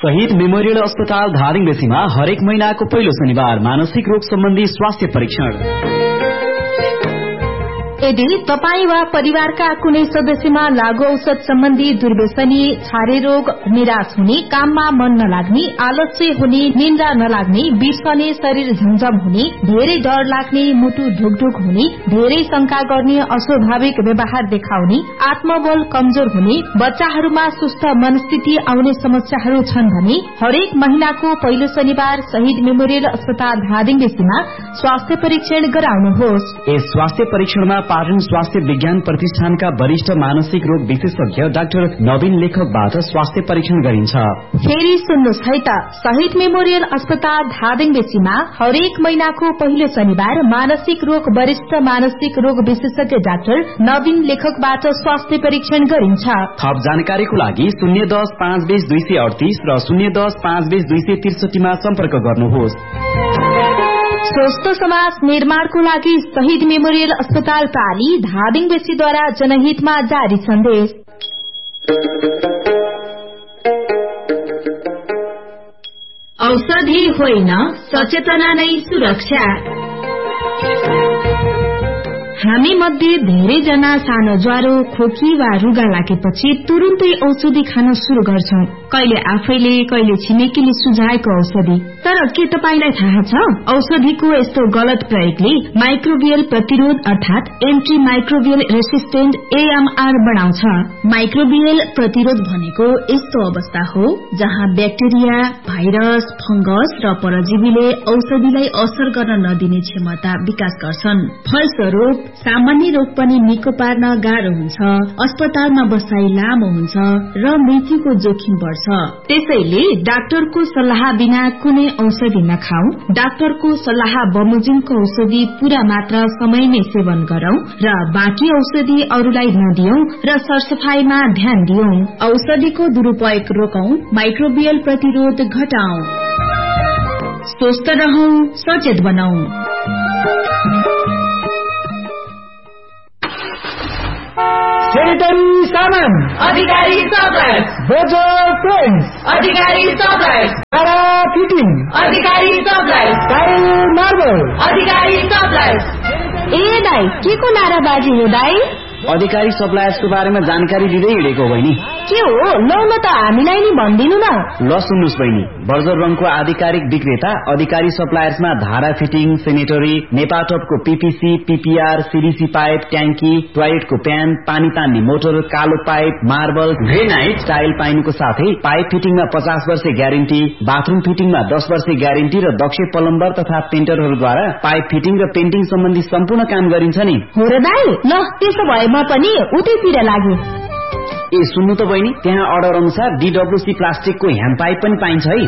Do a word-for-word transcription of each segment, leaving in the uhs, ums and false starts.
शहीद मेमोरियल अस्पताल धादिङ बेसीमा हरेक महिनाको पहिलो शनिबार मानसिक रोग सम्बन्धी स्वास्थ्य परीक्षण। यदि तपाई वा परिवारका कुनै सदस्यमा लागू औषध सम्बन्धी दुर्व्यसनी, छारे रोग, निराश हुने, काममा मन नलाग्ने, आलस्य हुने, निन्द्रा नलाग्ने, बिर्सने, शरीर झमझम हुने, धेरै डर लाग्ने, मुटु ढुकढुक हुने, धेरै शंका गर्ने, अस्वाभाविक व्यवहार देखाउने, आत्मबल कमजोर हुने, बच्चाहरूमा सुस्त मनस्थिति आउने समस्याहरू छन् भने हरेक महिनाको पहिलो शनिबार शहीद मेमोरियल अस्पताल धादिङ बेसीमा स्वास्थ्य परीक्षण गराउनुहोस्। यस स्वास्थ्य परीक्षणमा पाटन स्वास्थ्य विज्ञान प्रतिष्ठानका वरिष्ठ मानसिक रोग विशेषज्ञ डाक्टर नवीन लेखकबाट स्वास्थ्य परीक्षण गरिन्छ। फेरि सुन्नुहोस् है त, शहीद मेमोरियल अस्पताल धादिङ बेसीमा हरेक महिनाको पहिलो शनिबार मानसिक रोग वरिष्ठ मानसिक रोग विशेषज्ञ डाक्टर नवीन लेखकबाट स्वास्थ्य परीक्षण गरिन्छ। थप जानकारीको लागि शून्य दस पाँच बीस दुई सय अडतीस र शून्य दस पाँच बीस दुई सय त्रिसठीमा सम्पर्क गर्नुहोस्। स्वस्थ समाज निर्माणको लागि शहीद मेमोरियल अस्पताल प्राली धादिङ बेसीद्वारा जनहितमा जारी सन्देश। औषधि होइन, सचेतना नै सुरक्षा। हामी मध्ये धेरैजना सानो ज्वरो, खोकी वा रुगा लागेपछि तुरुन्तै औषधि खान शुरू गर्छौं, कहिले आफैले कहिले छिमेकीले सुझाएको औषधि। तर के तपाईलाई थाहा छ, औषधिको यस्तो गलत प्रयोगले माइक्रोबियल प्रतिरोध अर्थात एन्टी माइक्रोबियल रेसिस्टेन्ट एएमआर बढाउँछ। माइक्रोबियल प्रतिरोध भनेको यस्तो अवस्था हो जहाँ ब्याक्टेरिया, भाइरस, फंगस र परजीवीले औषधिलाई असर गर्न नदिने क्षमता विकास गर्छन्। फलस्वरूप सामान्य रोग पनि निको पार्न गाह्रो हुन्छ, अस्पतालमा बसाई लामो हुन्छ र मृत्युको जोखिम बढ्छ। त्यसैले डाक्टरको सल्लाह बिना कुनै औषधि नखाऊ। डाक्टरको सल्लाह बमोजिमको औषधि पूरा मात्रा समयमै सेवन गरौं र बाँकी औषधि अरूलाई नदियौं र सरसफाईमा ध्यान दियौं। औषधिको दुरूपयोग रोकौं, माइक्रोबियल प्रतिरोध घटाऊ। स्वस्थ रहौं, सचेत बनाऊ। सेनिटरी सामान अधिकारी सप्लायर्स, बोजर पेन्ट्स अधिकारी सप्लायर्स, तारा फिटिङ अधिकारी सप्लायर्स, टाइल मार्बल अधिकारी सप्लायर्स। ए दाई, के को नाराबाजी हो दाई? अधिकारी सप्लायर्सको बारेमा जानकारी दिँदै हिँडेको बहिनी। के हो, लौ न त हामीलाई नि भनिदिनु न। ल सुन्नुस् बहिनी, बर्जर रङको आधिकारिक विक्रेता अधिकारी सप्लायर्समा धारा fitting, sanitary, नेपाटपको PPC, PPR, CDC pipe, ट्याङ्की, टोयलेटको प्यान, पानी तान्ने मोटर, कालो पाइप, मार्बल, ग्रेनाइट, टाइल पाइनुको साथै पाइप फिटिङमा पचास वर्ष ग्यारेन्टी, बाथरूम फिटिङमा दस वर्ष ग्यारेन्टी र दक्ष प्लम्बर तथा पेन्टरहरूद्वारा पाइप फिटिङ र पेन्टिङ सम्बन्धी सम्पूर्ण काम गरिन्छ नि। हो र दाई, ल त्यसो भए म पनि उतैतिर लाग्यो। ए सुन्नु त बहिनी, त्यहाँ अर्डर अनुसार डीडब्ल्यूसी प्लास्टिकको ह्यान्ड पाइप पनि पाइन्छ है।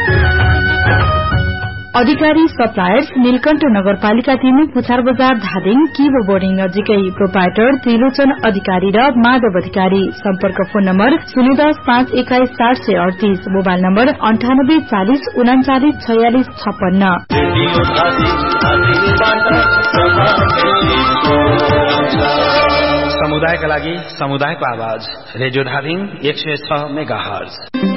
अधिकारी सप्लायर्स, नीलकण्ठ नगरपालिका तीन, पुछार बजार धादिङ, किबो बोर्डिङ नजिकै। प्रोपाइटर त्रिलोचन अधिकारी र माधव अधिकारी। सम्पर्क फोन नम्बर शून्य दस पाँच एक्काइस सात सय अडतीस, मोबाइल नम्बर अन्ठानब्बे चालिस उनाचालिस छयालिस छप्पन्न। समुदायका लागि समुदायको आवाज, रेडियो धादिङ एक सय छ मेगा हर्ज।